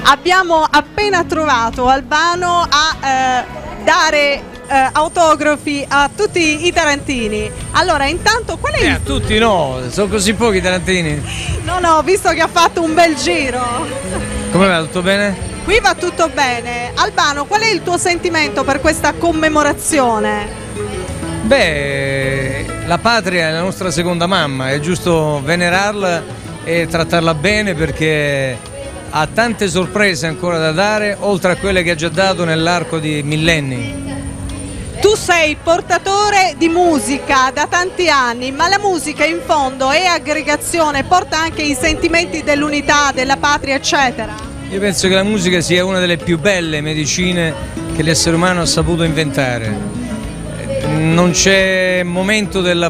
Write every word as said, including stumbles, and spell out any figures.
Abbiamo appena trovato Albano a eh, dare eh, autografi a tutti i tarantini. Allora, intanto qual è Eh, il... a tutti no, sono così pochi i tarantini. No, no, visto che ha fatto un bel giro. Come va, tutto bene? Qui va tutto bene. Albano, qual è il tuo sentimento per questa commemorazione? Beh, la patria è la nostra seconda mamma, è giusto venerarla e trattarla bene perché ha tante sorprese ancora da dare, oltre a quelle che ha già dato nell'arco di millenni. Tu sei portatore di musica da tanti anni, ma la musica in fondo è aggregazione, porta anche i sentimenti dell'unità, della patria, eccetera. Io penso che la musica sia una delle più belle medicine che l'essere umano ha saputo inventare. Non c'è momento della